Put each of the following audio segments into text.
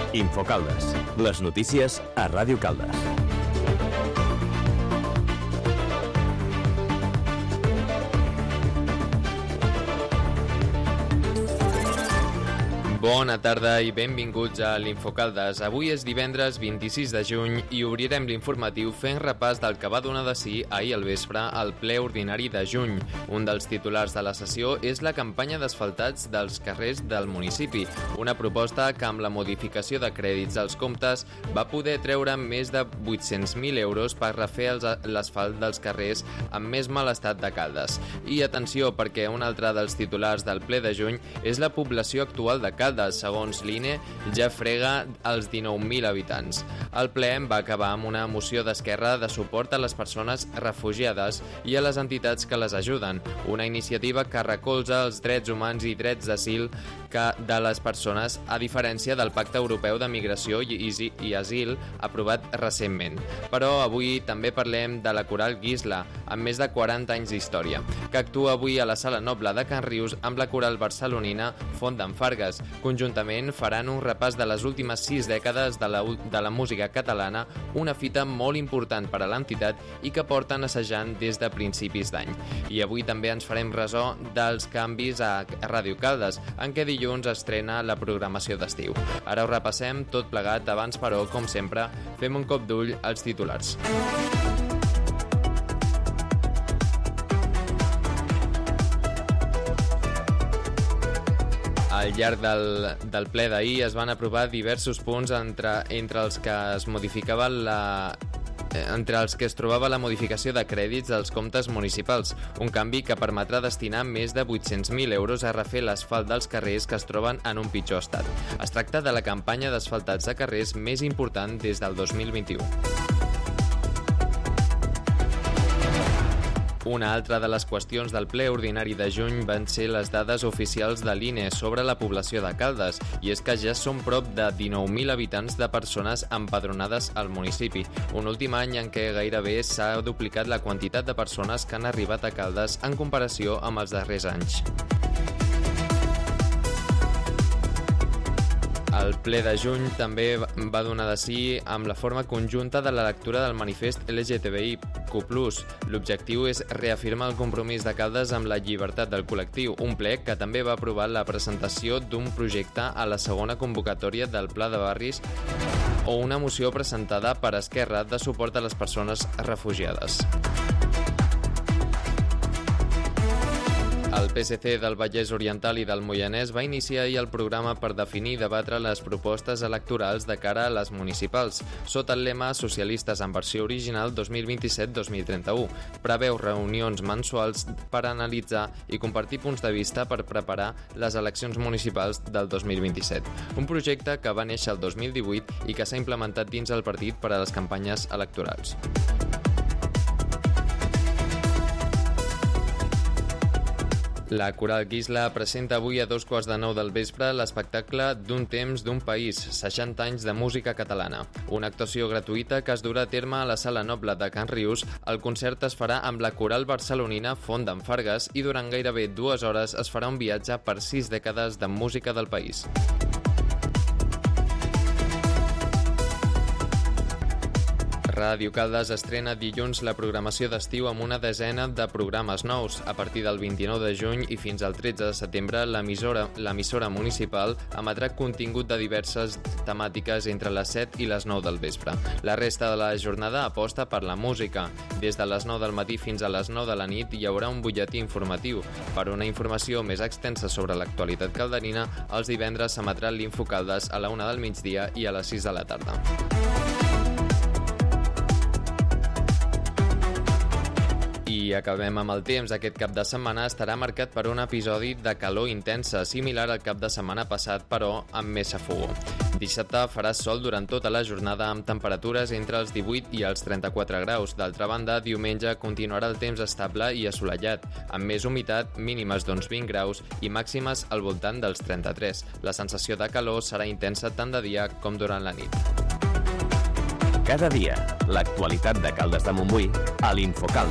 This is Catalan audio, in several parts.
Infocaldes. Les notícies a Ràdio Caldes. Bona tarda i benvinguts a l'Infocaldes. Avui és divendres 26 de juny i obrirem l'informatiu fent repàs del que va donar de si ahir al vespre al ple ordinari de juny. Un dels titulars de la sessió és la campanya d'asfaltats dels carrers del municipi, una proposta que amb la modificació de crèdits als comptes va poder treure més de 800.000 euros per refer l'asfalt dels carrers amb més mal estat de Caldes. I atenció, perquè un altre dels titulars del ple de juny és la població actual de Caldes. Segons l'INE, ja frega els 19.000 habitants. El ple va acabar amb una moció d'Esquerra de suport a les persones refugiades i a les entitats que les ajuden, una iniciativa que recolza els drets humans i drets d'asil de les persones, a diferència del Pacte Europeu de Migració i Asil aprovat recentment. Però avui també parlem de la Coral Guisla, amb més de 40 anys d'història, que actua avui a la Sala Noble de Can Rius amb la coral barcelonina Font d'en Fargues. Conjuntament faran un repàs de les últimes 6 dècades de la música catalana, una fita molt important per a l'entitat i que porten assajant des de principis d'any. I avui també ens farem ressò dels canvis a Ràdio Caldes, en què dilluns estrena la programació d'estiu. Ara ho repassem tot plegat, abans però, com sempre, fem un cop d'ull als titulars. Al llarg del ple d'ahir es van aprovar diversos punts entre els que es trobava la modificació de crèdits dels comptes municipals, un canvi que permetrà destinar més de 800.000 euros a refer l'asfalt dels carrers que es troben en un pitjor estat. Es tracta de la campanya d'asfaltats de carrers més important des del 2021. Una altra de les qüestions del ple ordinari de juny van ser les dades oficials de l'INE sobre la població de Caldes, i és que ja són prop de 19.000 habitants de persones empadronades al municipi, un últim any en què gairebé s'ha duplicat la quantitat de persones que han arribat a Caldes en comparació amb els darrers anys. El ple de juny també va donar de si amb la forma conjunta de la lectura del manifest LGTBIQ+. L'objectiu és reafirmar el compromís de Caldes amb la llibertat del col·lectiu, un ple que també va aprovar la presentació d'un projecte a la segona convocatòria del Pla de Barris o una moció presentada per Esquerra de suport a les persones refugiades. El PSC del Vallès Oriental i del Moianès va iniciar ahir el programa per definir i debatre les propostes electorals de cara a les municipals, sota el lema Socialistes en versió original 2027-2031. Preveu reunions mensuals per analitzar i compartir punts de vista per preparar les eleccions municipals del 2027. Un projecte que va néixer el 2018 i que s'ha implementat dins el partit per a les campanyes electorals. La Coral Guisla presenta avui a 8:15 del vespre l'espectacle D'un temps, d'un país, 60 anys de música catalana. Una actuació gratuïta que es durà a terme a la Sala Noble de Can Rius. El concert es farà amb la coral barcelonina Font d'en Fargues i durant gairebé 2 hores es farà un viatge per 6 dècades de música del país. Ràdio Caldes estrena dilluns la programació d'estiu amb una desena de programes nous. A partir del 29 de juny i fins al 13 de setembre, l'emissora municipal emetrà contingut de diverses temàtiques entre les 7 i les 9 del vespre. La resta de la jornada aposta per la música. Des de les 9 del matí fins a les 9 de la nit hi haurà un butlletí informatiu. Per una informació més extensa sobre l'actualitat calderina, els divendres s'emetrà l'Infocaldes a la 1 del migdia i a les 6 de la tarda. I acabem amb el temps. Aquest cap de setmana estarà marcat per un episodi de calor intensa, similar al cap de setmana passat, però amb més xafogor. Dissabte farà sol durant tota la jornada amb temperatures entre els 18 i els 34 graus. D'altra banda, diumenge continuarà el temps estable i assolellat, amb més humitat, mínimes d'uns 20 graus i màximes al voltant dels 33. La sensació de calor serà intensa tant de dia com durant la nit. Cada dia, l'actualitat de Caldes de Montbui a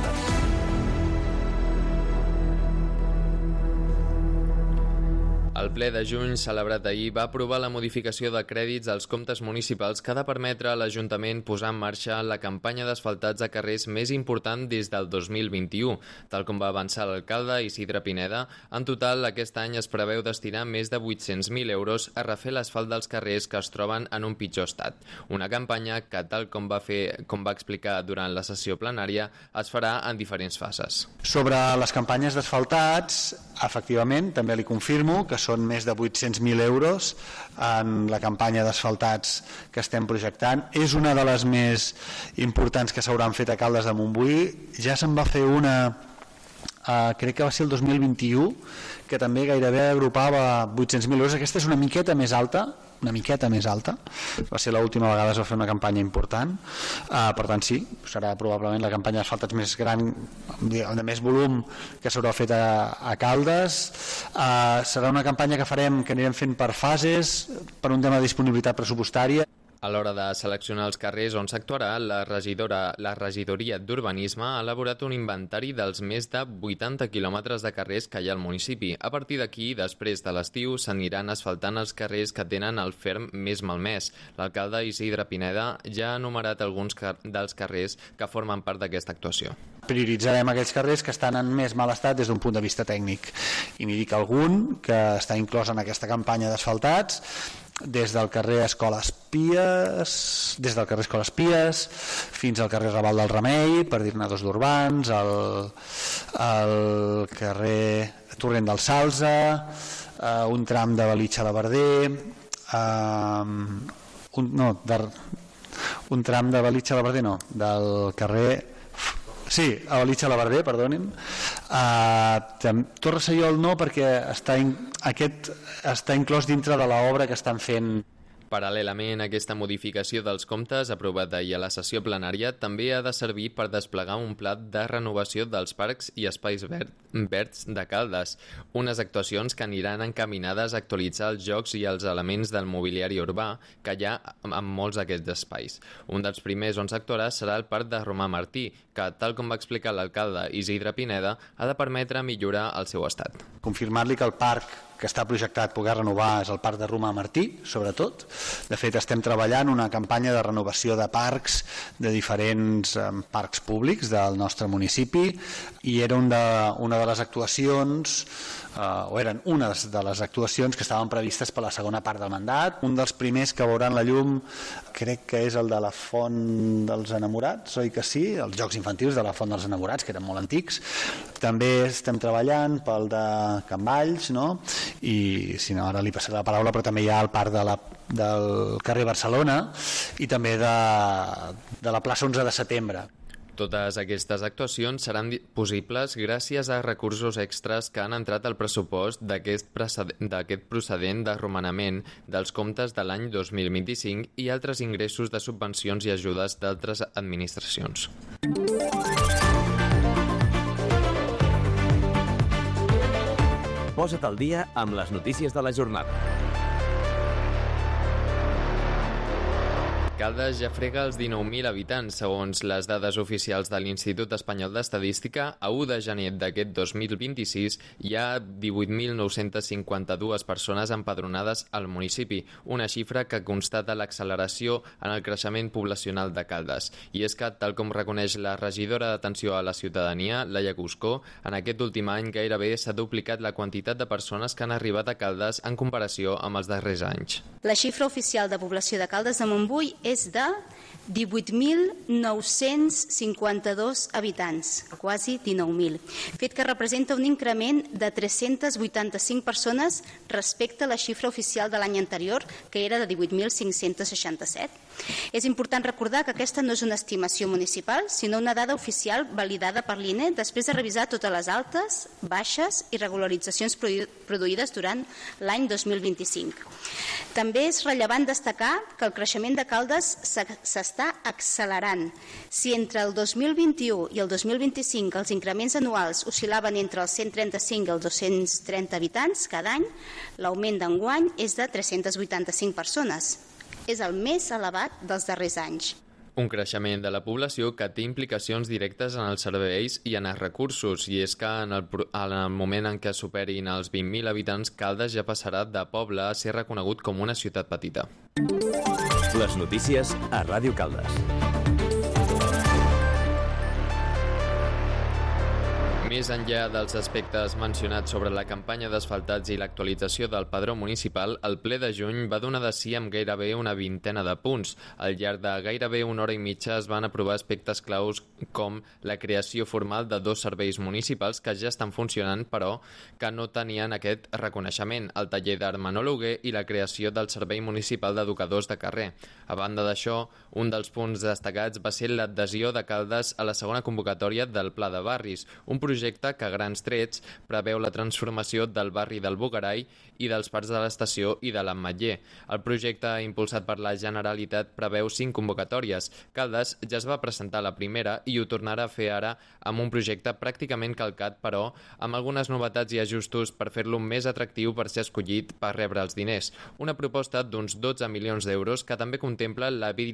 l'Infocaldes. El ple de juny celebrat ahir va aprovar la modificació de crèdits als comptes municipals que ha de permetre a l'Ajuntament posar en marxa la campanya d'asfaltats a carrers més important des del 2021. Tal com va avançar l'alcalde Isidre Pineda, en total aquest any es preveu destinar més de 800.000 euros a refer l'asfalt dels carrers que es troben en un pitjor estat. Una campanya que, tal com va explicar durant la sessió plenària, es farà en diferents fases. Sobre les campanyes d'asfaltats, efectivament, també li confirmo que són més de 800.000 euros en la campanya d'asfaltats que estem projectant. És una de les més importants que s'hauran fet a Caldes de Montbui. Ja se'n va fer una, crec que va ser el 2021, que també gairebé agrupava 800.000 euros. Aquesta és una miqueta més alta, va ser l'última vegada es va fer una campanya important, per tant sí, serà probablement la campanya d'asfaltats més gran, de més volum que s'haurà fet a Caldes. Serà una campanya que anirem fent per fases, per un tema de disponibilitat pressupostària. A l'hora de seleccionar els carrers on s'actuarà, la regidoria d'Urbanisme ha elaborat un inventari dels més de 80 quilòmetres de carrers que hi ha al municipi. A partir d'aquí, després de l'estiu, s'aniran asfaltant els carrers que tenen el ferm més malmès. L'alcalde Isidre Pineda ja ha enumerat alguns dels carrers que formen part d'aquesta actuació. Prioritzarem aquells carrers que estan en més mal estat des d'un punt de vista tècnic. I n'hi dic algun que està inclòs en aquesta campanya d'asfaltats, des del carrer Escoles Pies fins al carrer Raval del Remei, per dir-ne dos d'urbans, el carrer Torrent del Salze, un tram de Belitja a la Verder, un tram de Belitja a la Verder del carrer... Sí, a Belitja a la Verder, perdonin. Torre Saiol no, perquè aquest està inclòs dintre de l'obra que estan fent. Paral·lelament, aquesta modificació dels comptes, aprovada ahir a la sessió plenària, també ha de servir per desplegar un pla de renovació dels parcs i espais verds de Caldes, unes actuacions que aniran encaminades a actualitzar els jocs i els elements del mobiliari urbà que hi ha en molts d'aquests espais. Un dels primers on s'actuarà serà el Parc de Romà Martí, que, tal com va explicar l'alcalde Isidre Pineda, ha de permetre millorar el seu estat. Confirmar-li que el parc que està projectat poder renovar és el Parc de Romà Martí, sobretot. De fet, estem treballant una campanya de renovació de parcs, de diferents parcs públics del nostre municipi, i era una de les actuacions, eren una de les actuacions que estaven previstes per la segona part del mandat. Un dels primers que veuran la llum crec que és el de la Font dels Enamorats, oi que sí? Els Jocs Infantils de la Font dels Enamorats, que eren molt antics. També estem treballant pel de Can Valls, no? I si no, ara li passaré la paraula, però també hi ha el parc del carrer Barcelona i també de la plaça 11 de setembre. Totes aquestes actuacions seran possibles gràcies a recursos extras que han entrat al pressupost d'aquest procedent de romanament dels comptes de l'any 2025 i altres ingressos de subvencions i ajudes d'altres administracions. Posa't al dia amb les notícies de la jornada. Caldes ja frega els 19.000 habitants. Segons les dades oficials de l'Institut Espanyol d'Estadística, a 1 de gener d'aquest 2026 hi ha 18.952 persones empadronades al municipi, una xifra que constata l'acceleració en el creixement poblacional de Caldes. I és que, tal com reconeix la regidora d'Atenció a la Ciutadania, Laia Cuscó, en aquest últim any gairebé s'ha duplicat la quantitat de persones que han arribat a Caldes en comparació amb els darrers anys. La xifra oficial de població de Caldes de Montbui és de 18.952 habitants, quasi 19.000, fet que representa un increment de 385 persones respecte a la xifra oficial de l'any anterior, que era de 18.567. És important recordar que aquesta no és una estimació municipal, sinó una dada oficial validada per l'INE després de revisar totes les altes, baixes i regularitzacions produïdes durant l'any 2025. També és rellevant destacar que el creixement de Caldes s'està accelerant. Si entre el 2021 i el 2025 els increments anuals oscil·laven entre els 135 i els 230 habitants cada any, l'augment d'enguany és de 385 persones. És el més elevat dels darrers anys. Un creixement de la població que té implicacions directes en els serveis i en els recursos, i és que en el moment en què superin els 20.000 habitants, Caldes ja passarà de poble a ser reconegut com una ciutat petita. Les notícies a Ràdio Caldes. Més enllà dels aspectes mencionats sobre la campanya d'asfaltats i l'actualització del padró municipal, el ple de juny va donar de sí amb gairebé una vintena de punts. Al llarg de gairebé una hora i mitja es van aprovar aspectes claus com la creació formal de 2 serveis municipals que ja estan funcionant però que no tenien aquest reconeixement, el taller d'art Manolo Hugué i la creació del Servei Municipal d'Educadors de Carrer. A banda d'això, un dels punts destacats va ser l'adhesió de Caldes a la segona convocatòria del Pla de Barris, un projecte que a grans trets preveu la transformació del barri del Bogarai i dels parcs de l'estació i de l'Ametller. El projecte impulsat per la Generalitat preveu 5 convocatòries. Caldes ja es va presentar la primera i ho tornarà a fer ara amb un projecte pràcticament calcat, però amb algunes novetats i ajustos per fer-lo més atractiu per ser escollit per rebre els diners. Una proposta d'uns 12 milions d'euros que també contempla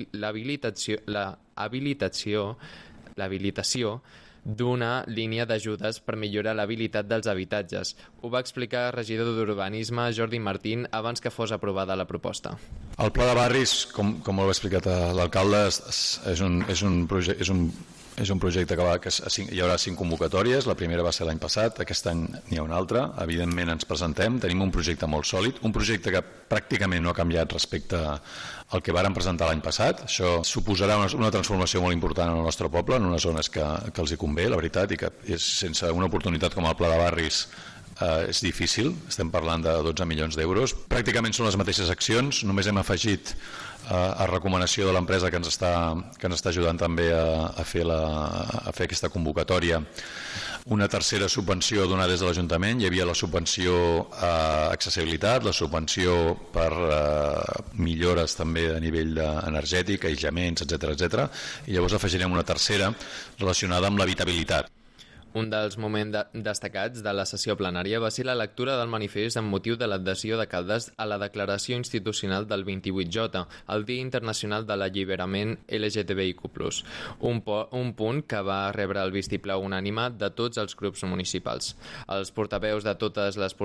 l'habilitació d'una línia d'ajudes per millorar l'habilitat dels habitatges. Ho va explicar el regidor d'Urbanisme, Jordi Martín, abans que fos aprovada la proposta. El Pla de Barris, com ho ha explicat l'alcalde, és un projecte que hi haurà 5 convocatòries. La primera va ser l'any passat, aquest any n'hi ha una altra. Evidentment ens presentem, tenim un projecte molt sòlid, un projecte que pràcticament no ha canviat respecte al que vàrem presentar l'any passat. Això suposarà una transformació molt important en el nostre poble, en unes zones que els hi convé, la veritat, i que sense una oportunitat com el Pla de Barris és difícil. Estem parlant de 12 milions d'euros. Pràcticament són les mateixes accions, només hem afegit a recomanació de l'empresa que ens està ajudant també a fer aquesta convocatòria una tercera subvenció donada des de l'Ajuntament. Hi havia la subvenció a accessibilitat, la subvenció per millores també a nivell energètic, aïllaments, etc. I llavors afegirem una tercera relacionada amb l'habitabilitat. Un dels moments destacats de la sessió plenària va ser la lectura del manifest amb motiu de l'adhesió de Caldes a la Declaració Institucional del 28J, el Dia Internacional de l'Alliberament LGTBIQ+, un punt que va rebre el vistiplau unànime de tots els grups municipals. Els portaveus de totes les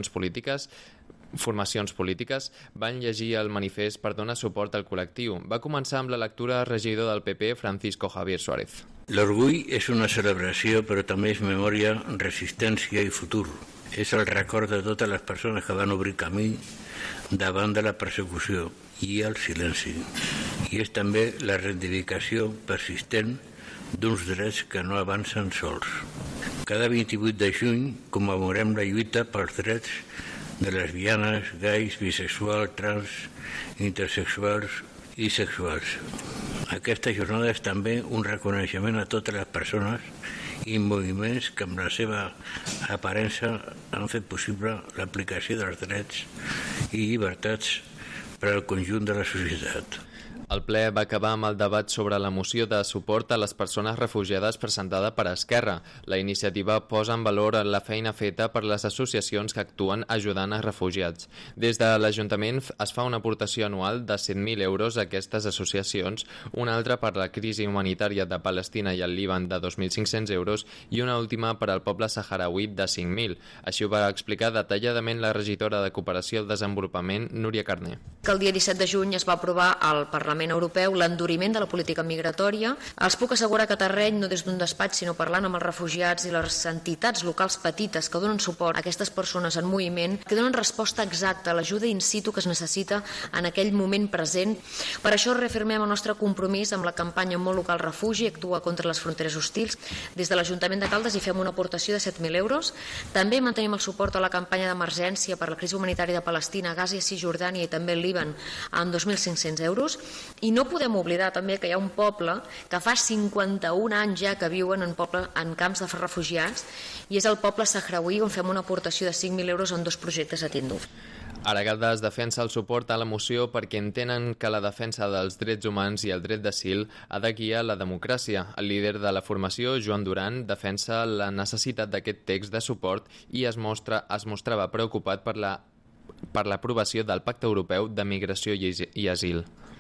formacions polítiques van llegir el manifest per donar suport al col·lectiu. Va començar amb la lectura del regidor del PP, Francisco Javier Suárez. L'orgull és una celebració, però també és memòria, resistència i futur. És el record de totes les persones que van obrir camí davant de la persecució i el silenci. I és també la reivindicació persistent d'uns drets que no avancen sols. Cada 28 de juny commemorem la lluita pels drets de lesbianes, gais, bisexuals, trans, intersexuals i sexuals. Aquesta jornada és també un reconeixement a totes les persones i moviments que amb la seva aparença han fet possible l'aplicació dels drets i llibertats per al conjunt de la societat. El ple va acabar amb el debat sobre la moció de suport a les persones refugiades presentada per Esquerra. La iniciativa posa en valor la feina feta per les associacions que actuen ajudant a refugiats. Des de l'Ajuntament es fa una aportació anual de 100.000 euros a aquestes associacions, una altra per la crisi humanitària de Palestina i el Líban de 2.500 euros i una última per al poble saharauí de 5.000. Així ho va explicar detalladament la regidora de Cooperació al Desenvolupament, Núria Carné. El dia 17 de juny es va aprovar al Parlament Europeu l'enduriment de la política migratòria. Els puc assegurar que terreny, no des d'un despatx, sinó parlant amb els refugiats i les entitats locals petites que donen suport a aquestes persones en moviment, que donen resposta exacta a l'ajuda in situ que es necessita en aquell moment present. Per això reafirmem el nostre compromís amb la campanya Món Local Refugi, actua contra les fronteres hostils. Des de l'Ajuntament de Caldes hi fem una aportació de 7.000 euros. També mantenim el suport a la campanya d'emergència per la crisi humanitària de Palestina, Gaza, Cisjordània i també el Líban amb 2.500 euros. I no podem oblidar també que hi ha un poble que fa 51 anys ja que viuen en camps de refugiats i és el poble sahrauí, on fem una aportació de 5.000 euros en 2 projectes a Tinduf. Ara Caldes defensa el suport a la moció perquè entenen que la defensa dels drets humans i el dret d'asil ha de guiar la democràcia. El líder de la formació, Joan Duran, defensa la necessitat d'aquest text de suport i es mostrava preocupat per l'aprovació del Pacte Europeu de Migració i Asil.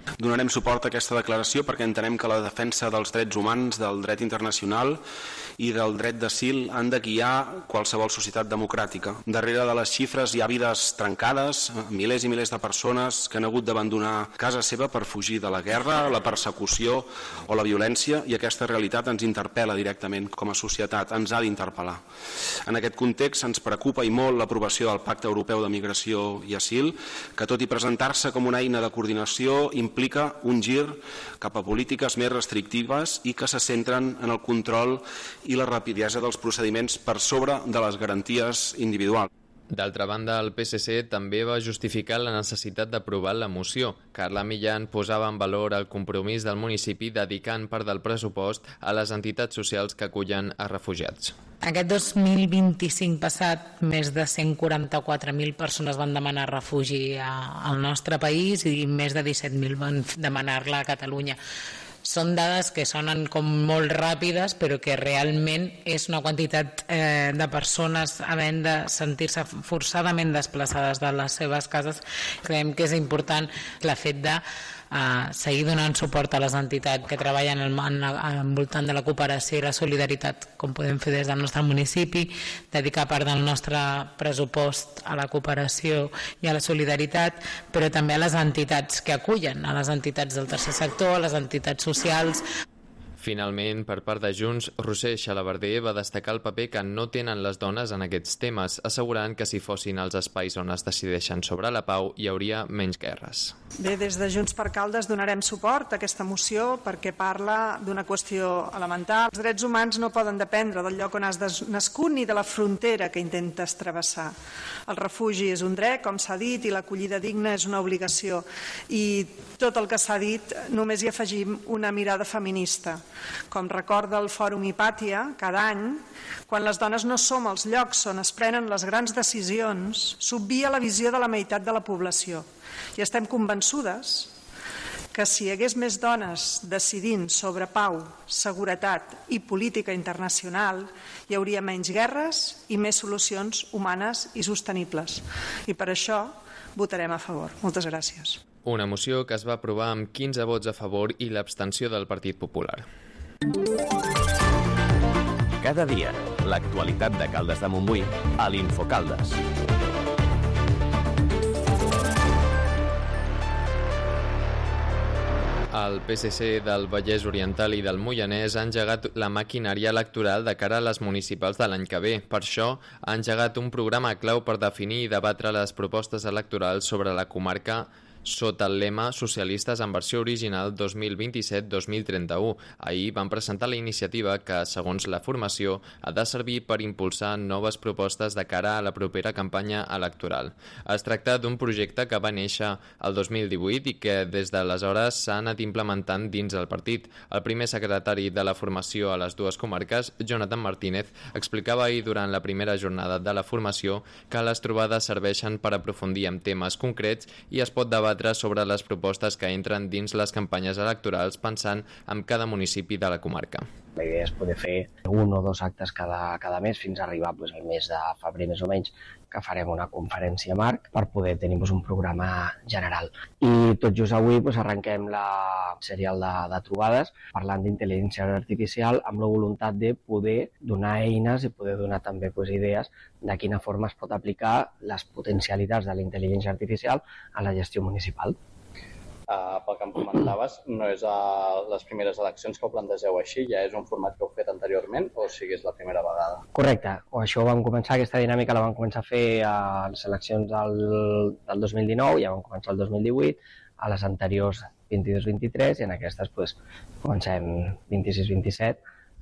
Donarem suport a aquesta declaració perquè entenem que la defensa dels drets humans, del dret internacional i del dret d'asil han de guiar qualsevol societat democràtica. Darrere de les xifres hi ha vides trencades, milers i milers de persones que han hagut d'abandonar casa seva per fugir de la guerra, la persecució o la violència, i aquesta realitat ens interpel·la directament com a societat, ens ha d'interpel·lar. En aquest context ens preocupa i molt l'aprovació del Pacte Europeu de Migració i Asil, que tot i presentar-se com una eina de coordinació implica un gir cap a polítiques més restrictives i que se centren en el control i la rapidesa dels procediments per sobre de les garanties individuals. D'altra banda, el PSC també va justificar la necessitat d'aprovar la moció. Carla Millán posava en valor el compromís del municipi dedicant part del pressupost a les entitats socials que acullen a refugiats. Aquest 2025 passat, més de 144.000 persones van demanar refugi al nostre país i més de 17.000 van demanar-la a Catalunya. Són dades que sonen com molt ràpides, però que realment és una quantitat de persones havent de sentir-se forçadament desplaçades de les seves cases. Creiem que és important el fet de seguir donant suport a les entitats que treballen al voltant de la cooperació i la solidaritat, com podem fer des del nostre municipi, dedicar part del nostre pressupost a la cooperació i a la solidaritat, però també a les entitats que acullen, a les entitats del tercer sector, a les entitats socials. Finalment, per part de Junts, Roser Xalabarder va destacar el paper que no tenen les dones en aquests temes, assegurant que si fossin els espais on es decideixen sobre la pau hi hauria menys guerres. Bé, des de Junts per Caldes donarem suport a aquesta moció perquè parla d'una qüestió elemental. Els drets humans no poden dependre del lloc on has nascut ni de la frontera que intentes travessar. El refugi és un dret, com s'ha dit, i l'acollida digna és una obligació. I tot el que s'ha dit només hi afegim una mirada feminista. Com recorda el Fòrum Hipàtia, cada any, quan les dones no som als llocs on es prenen les grans decisions, s'obvia la visió de la meitat de la població. I estem convençudes que si hi hagués més dones decidint sobre pau, seguretat i política internacional, hi hauria menys guerres i més solucions humanes i sostenibles. I per això votarem a favor. Moltes gràcies. Una moció que es va aprovar amb 15 vots a favor i l'abstenció del Partit Popular. Cada dia, l'actualitat de Caldes de Montbui a l'Infocaldes. El PSC del Vallès Oriental i del Moianès ha engegat la maquinària electoral de cara a les municipals de l'any que ve. Per això, ha engegat un programa clau per definir i debatre les propostes electorals sobre la comarca sota el lema Socialistes en versió original 2027-2031. Ahir van presentar la iniciativa que, segons la formació, ha de servir per impulsar noves propostes de cara a la propera campanya electoral. Es tracta d'un projecte que va néixer el 2018 i que des d'aleshores s'ha anat implementant dins el partit. El primer secretari de la formació a les dues comarques, Jonathan Martínez, explicava ahir durant la primera jornada de la formació que les trobades serveixen per aprofundir en temes concrets i es pot debatre sobre les propostes que entren dins les campanyes electorals pensant en cada municipi de la comarca. La idea és poder fer 1 o 2 actes cada mes fins a arribar al mes de febrer més o menys, que farem una conferència marc per poder tenir un programa general. I tot just avui arrenquem la serial de trobades parlant d'intel·ligència artificial amb la voluntat de poder donar eines i poder donar també idees de quina forma es pot aplicar les potencialitats de la intel·ligència artificial a la gestió municipal. Pel que em comentaves, no és les primeres eleccions que ho plantegeu així, ja és un format que heu fet anteriorment o sigui és la primera vegada? Correcte, això vam començar, aquesta dinàmica la vam començar a fer a les eleccions del 2019, ja vam començar el 2018, a les anteriors 22-23 i en aquestes comencem 26-27.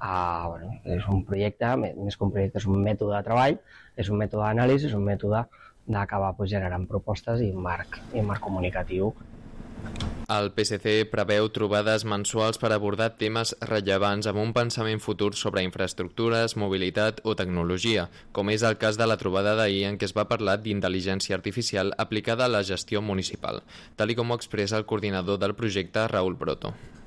És un projecte, més que un projecte, és un mètode de treball, és un mètode d'anàlisi, és un mètode d'acabar generant propostes i un marc comunicatiu. El PSC preveu trobades mensuals per abordar temes rellevants amb un pensament futur sobre infraestructures, mobilitat o tecnologia, com és el cas de la trobada d'ahir en què es va parlar d'intel·ligència artificial aplicada a la gestió municipal, tal com ho expressa el coordinador del projecte, Raúl Broto.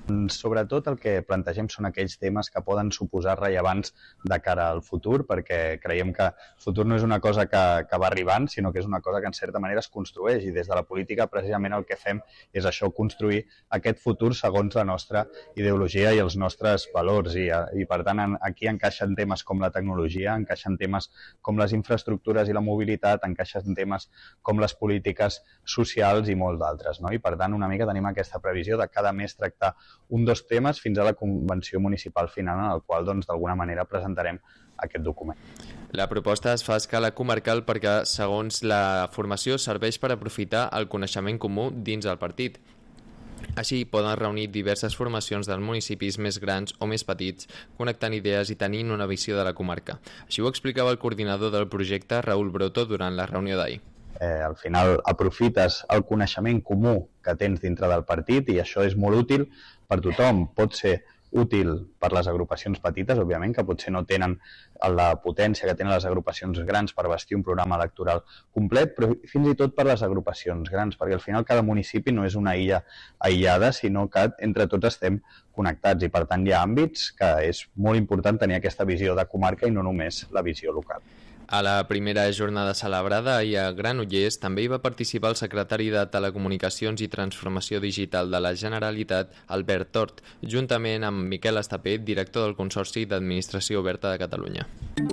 Sobretot el que plantegem són aquells temes que poden suposar rellevants de cara al futur, perquè creiem que el futur no és una cosa que va arribant, sinó que és una cosa que en certa manera es construeix, i des de la política precisament el que fem és això, construir aquest futur segons la nostra ideologia i els nostres valors, i per tant aquí encaixen temes com la tecnologia, encaixen temes com les infraestructures i la mobilitat, encaixen temes com les polítiques socials i molt d'altres, no? I per tant una mica tenim aquesta previsió de cada mes tractar un dos temes fins a la convenció municipal final, en el qual doncs d'alguna manera presentarem aquest document. La proposta es fa a escala comarcal perquè, segons la formació, serveix per aprofitar el coneixement comú dins del partit. Així poden reunir diverses formacions dels municipis més grans o més petits, connectant idees i tenint una visió de la comarca. Així ho explicava el coordinador del projecte, Raül Broto, durant la reunió d'ahir. Al final aprofites el coneixement comú que tens dintre del partit i això és molt útil per tothom. Pot ser útil per les agrupacions petites, òbviament, que potser no tenen la potència que tenen les agrupacions grans per vestir un programa electoral complet, però fins i tot per les agrupacions grans, perquè al final cada municipi no és una illa aïllada, sinó que entre tots estem connectats i per tant hi ha àmbits que és molt important tenir aquesta visió de comarca i no només la visió local. A la primera jornada celebrada ahir a Granollers també hi va participar el secretari de Telecomunicacions i Transformació Digital de la Generalitat, Albert Tort, juntament amb Miquel Estapé, director del Consorci d'Administració Oberta de Catalunya.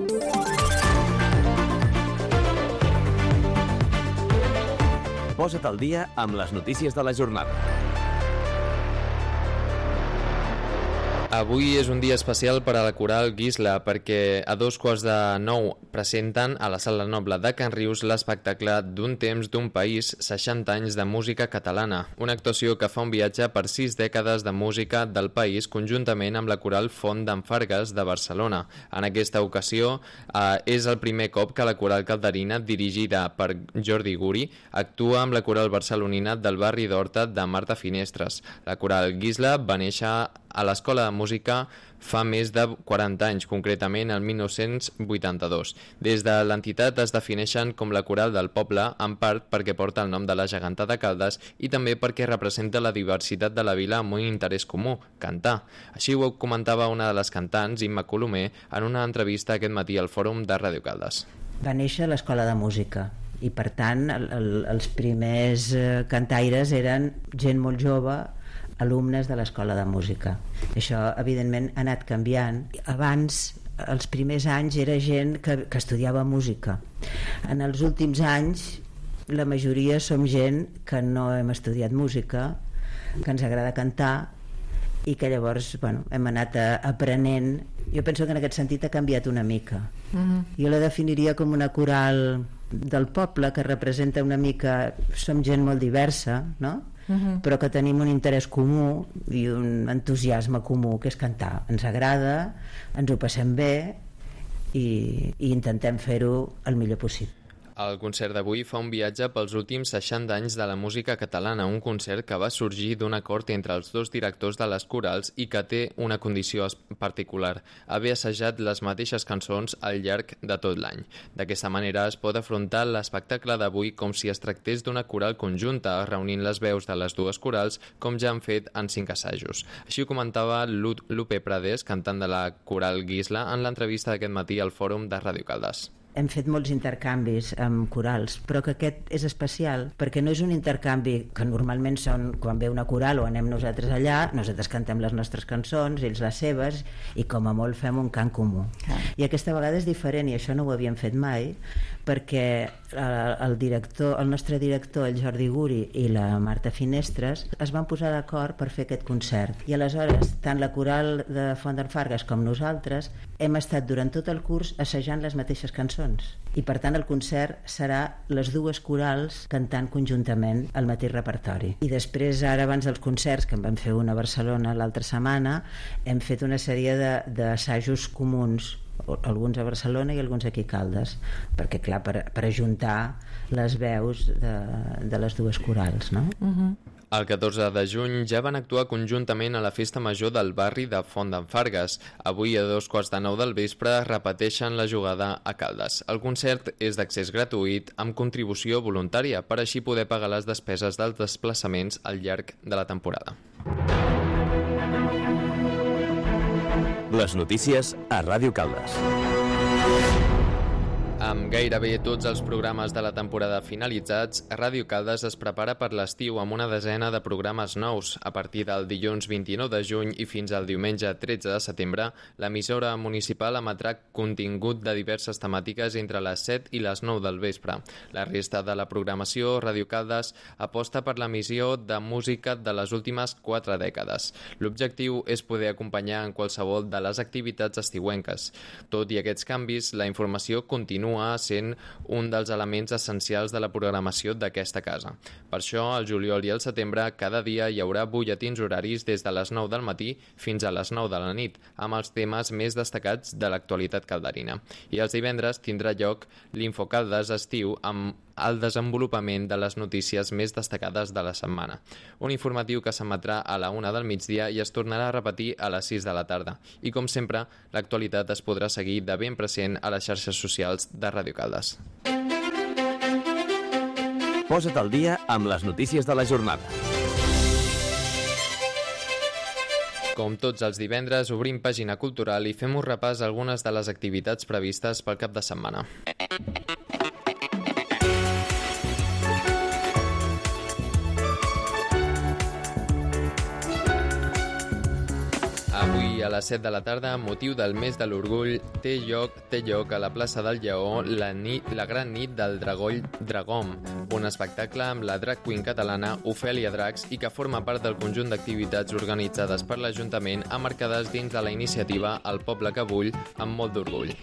Posa't al dia amb les notícies de la jornada. Avui és un dia especial per a la Coral Guisla perquè a 8:45 presenten a la Sala Noble de Can Rius l'espectacle D'un temps, d'un país, 60 anys de música catalana, una actuació que fa un viatge per 6 dècades de música del país conjuntament amb la Coral Font d'en Fargues de Barcelona. En aquesta ocasió és el primer cop que la Coral Calderina, dirigida per Jordi Guri, actua amb la Coral Barcelonina del barri d'Horta de Marta Finestres. La Coral Guisla va néixer a l'Escola de Música fa més de 40 anys, concretament el 1982. Des de l'entitat es defineixen com la coral del poble, en part perquè porta el nom de la geganta de Caldes i també perquè representa la diversitat de la vila amb un interès comú, cantar. Així ho comentava una de les cantants, Imma Colomer, en una entrevista aquest matí al Fòrum de Ràdio Caldes. Va néixer a l'Escola de Música i per tant els primers cantaires eren gent molt jove, alumnes de l'Escola de Música. Això evidentment ha anat canviant. Abans, els primers anys, era gent que estudiava música. En els últims anys la majoria som gent que no hem estudiat música, que ens agrada cantar i que llavors hem anat aprenent. Jo penso que en aquest sentit ha canviat una mica. Jo la definiria com una coral del poble que representa una mica, som gent molt diversa, no? Però que tenim un interès comú i un entusiasme comú, que és cantar. Ens agrada, ens ho passem bé i intentem fer-ho el millor possible. El concert d'avui fa un viatge pels últims 60 anys de la música catalana, un concert que va sorgir d'un acord entre els dos directors de les corals i que té una condició particular, haver assajat les mateixes cançons al llarg de tot l'any. D'aquesta manera es pot afrontar l'espectacle d'avui com si es tractés d'una coral conjunta, reunint les veus de les dues corals com ja han fet en 5 assajos. Així ho comentava Lupe Prades, cantant de la Coral Guisla, en l'entrevista d'aquest matí al Fòrum de Ràdio Caldes. Hem fet molts intercanvis amb corals, però que aquest és especial perquè no és un intercanvi que normalment són quan ve una coral o anem nosaltres allà, nosaltres cantem les nostres cançons, ells les seves, i com a molt fem un cant comú. I aquesta vegada és diferent, i això no ho havíem fet mai, perquè el nostre director, el Jordi Guri, i la Marta Finestres es van posar d'acord per fer aquest concert. I aleshores, tant la coral de Font d'en Fargues com nosaltres hem estat durant tot el curs assajant les mateixes cançons. I per tant el concert serà les dues corals cantant conjuntament el mateix repertori. I després, ara abans dels concerts, que en vam fer una a Barcelona l'altra setmana, hem fet una sèrie d'assajos comuns, alguns a Barcelona i alguns aquí a Caldes, perquè clar, per ajuntar les veus de les dues corals, no? El 14 de juny ja van actuar conjuntament a la festa major del barri de Font d'en Fargues. Avui a 8:45 del vespre repeteixen la jugada a Caldes. El concert és d'accés gratuït amb contribució voluntària per així poder pagar les despeses dels desplaçaments al llarg de la temporada. Les notícies a Ràdio Caldes. Amb gairebé tots els programes de la temporada finalitzats, Ràdio Caldes es prepara per l'estiu amb una desena de programes nous. A partir del dilluns 29 de juny i fins al diumenge 13 de setembre, l'emissora municipal emetrà contingut de diverses temàtiques entre les 7 i les 9 del vespre. La resta de la programació, Ràdio Caldes aposta per l'emissió de música de les últimes 4 dècades. L'objectiu és poder acompanyar en qualsevol de les activitats estiuenques. Tot i aquests canvis, la informació continua sent un dels elements essencials de la programació d'aquesta casa. Per això, al juliol i al setembre, cada dia hi haurà butlletins horaris des de les 9 del matí fins a les 9 de la nit, amb els temes més destacats de l'actualitat calderina. I els divendres tindrà lloc l'Infocaldes estiu amb el desenvolupament de les notícies més destacades de la setmana. Un informatiu que s'emetrà a la 1 del migdia i es tornarà a repetir a les 6 de la tarda. I, com sempre, l'actualitat es podrà seguir de ben present a les xarxes socials de Ràdio Caldes. Posa't al dia amb les notícies de la jornada. Com tots els divendres, obrim pàgina cultural i fem un repàs a algunes de les activitats previstes pel cap de setmana. Avui a les 7 de la tarda, amb motiu del mes de l'orgull, té lloc a la plaça del Lleó la gran nit del Dragom, un espectacle amb la drag queen catalana Ofèlia Dracs i que forma part del conjunt d'activitats organitzades per l'Ajuntament emmarcades dins de la iniciativa El poble que bull amb molt d'orgull.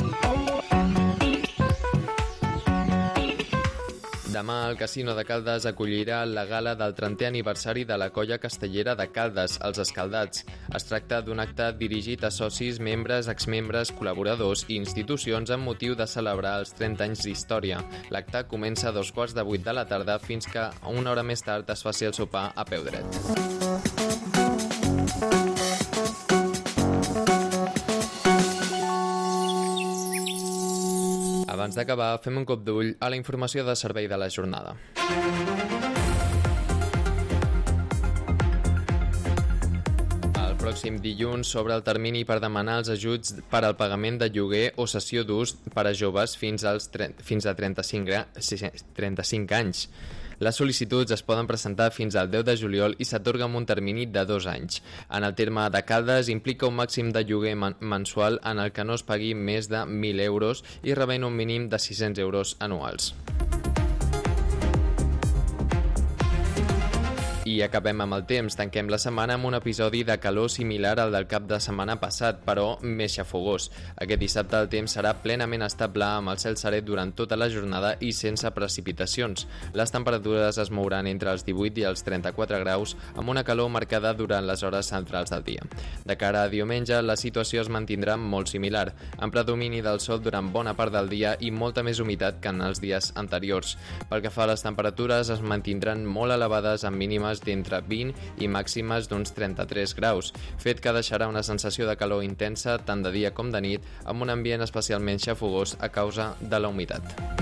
Demà el Casino de Caldes acollirà la gala del 30è aniversari de la colla castellera de Caldes, els Escaldats. Es tracta d'un acte dirigit a socis, membres, exmembres, col·laboradors i institucions amb motiu de celebrar els 30 anys d'història. L'acte comença a 7:15 de la tarda fins que una hora més tard es faci el sopar a peu dret. Abans d'acabar, fem un cop d'ull a la informació de servei de la jornada. El pròxim dilluns s'obre el termini per demanar els ajuts per al pagament de lloguer o cessió d'ús per a joves fins a 35 anys. Les sol·licituds es poden presentar fins al 10 de juliol i s'atorga amb un termini de 2 anys. En el terme de Caldes implica un màxim de lloguer mensual en el que no es pagui més de 1.000 euros i rebent un mínim de 600 euros anuals. I acabem amb el temps. Tanquem la setmana amb un episodi de calor similar al del cap de setmana passat, però més xafogós. Aquest dissabte el temps serà plenament estable amb el cel serè durant tota la jornada i sense precipitacions. Les temperatures es mouran entre els 18 i els 34 graus amb una calor marcada durant les hores centrals del dia. De cara a diumenge, la situació es mantindrà molt similar, amb predomini del sol durant bona part del dia i molta més humitat que en els dies anteriors. Pel que fa a les temperatures, es mantindran molt elevades amb mínimes d'entre 20 i màximes d'uns 33 graus, fet que deixarà una sensació de calor intensa tant de dia com de nit, amb un ambient especialment xafogós a causa de la humitat.